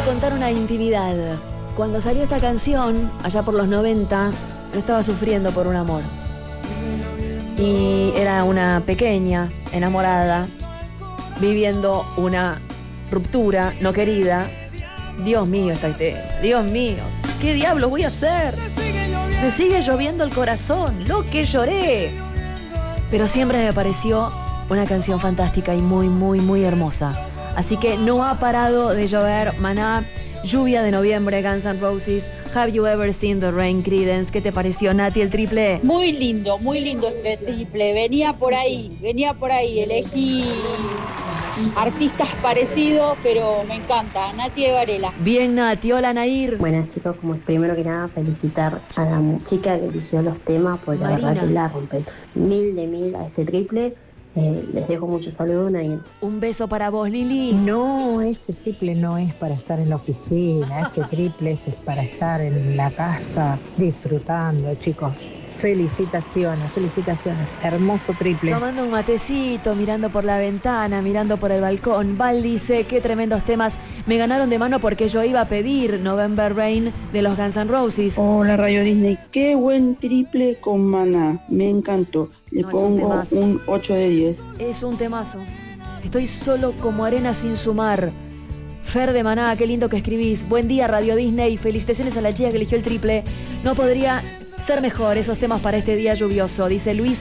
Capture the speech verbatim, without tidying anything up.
contar una intimidad. Cuando salió esta canción, allá por los noventa, yo estaba sufriendo por un amor. Y era una pequeña enamorada, viviendo una ruptura no querida. Dios mío, esta tema. Dios mío, ¿qué diablos voy a hacer? Me sigue lloviendo el corazón, lo que lloré. Pero siempre me pareció una canción fantástica y muy, muy, muy hermosa. Así que no ha parado de llover. Maná, Lluvia de Noviembre, Guns N' Roses, Have You Ever Seen the Rain, Creedence. ¿Qué te pareció, Nati, el triple? Muy lindo, muy lindo este triple. Venía por ahí, venía por ahí. Elegí artistas parecidos, pero me encanta. Nati de Varela. Bien, Nati. Hola, Nair. Buenas, chicos. Como primero que nada, felicitar a la chica que eligió los temas, porque la Marina. verdad que la rompe. Mil de mil a este triple. Eh, les dejo mucho saludo, Nair. Un beso para vos, Lili. No, este triple no es para estar en la oficina, este triple es para estar en la casa disfrutando, chicos. Felicitaciones, felicitaciones. Hermoso triple. Tomando un matecito, mirando por la ventana, mirando por el balcón. Val dice, qué tremendos temas. Me ganaron de mano porque yo iba a pedir November Rain de los Guns N' Roses. Hola, Radio Disney. Qué buen triple con Maná. Me encantó. Le No, es un pongo temazo. un ocho de diez. Es un temazo. Estoy solo como arena sin sumar. Fer de Maná, qué lindo que escribís. Buen día, Radio Disney. Felicitaciones a la chica que eligió el triple. No podría ser mejor esos temas para este día lluvioso, dice Luis.